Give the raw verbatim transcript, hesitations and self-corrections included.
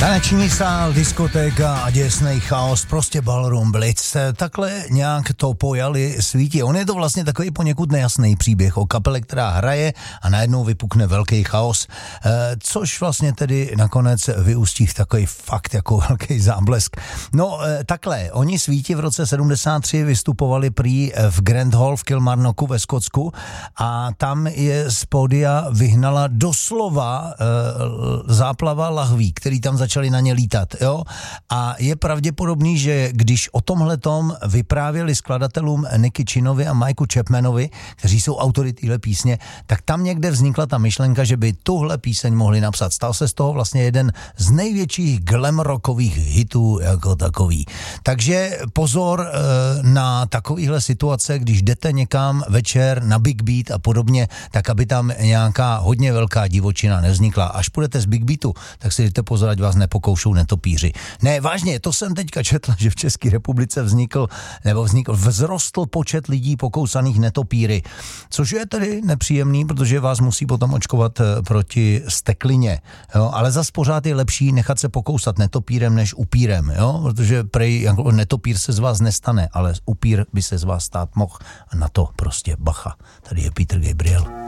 Taneční sál, diskotéka a děsnej chaos, prostě ballroom blitz. Takhle nějak to pojali Svíti. On je to vlastně takový poněkud nejasný příběh o kapele, která hraje a najednou vypukne velký chaos, e, což vlastně tedy nakonec vyústí v takový fakt jako velký záblesk. No e, takhle, oni Svíti v roce sedmdesát tři vystupovali prý v Grand Hall v Kilmarnocku ve Skotsku a tam je z pódia vyhnala doslova e, záplava lahví, který tam začali na ně lítat, jo? A je pravděpodobný, že když o tomhletom vyprávěli skladatelům Nicky Chinovi a Mikeu Chapmanovi, kteří jsou autory téhle písně, tak tam někde vznikla ta myšlenka, že by tuhle píseň mohli napsat. Stal se z toho vlastně jeden z největších glam rockových hitů jako takový. Takže pozor na takovýhle situace, když jdete někam večer na Big Beat a podobně, tak aby tam nějaká hodně velká divočina nevznikla. Až půjdete z Big Beatu, tak si jdete pozor, ať vás nepokoušou netopíři. Ne, vážně, to jsem teďka četl, že v České republice vznikl, nebo vznikl, vzrostl počet lidí pokousaných netopíry, což je tedy nepříjemný, protože vás musí potom očkovat proti steklině, jo? Ale zas pořád je lepší nechat se pokousat netopírem než upírem, jo? Protože prej jako netopír se z vás nestane, ale upír by se z vás stát mohl a na to prostě bacha. Tady je Peter Gabriel.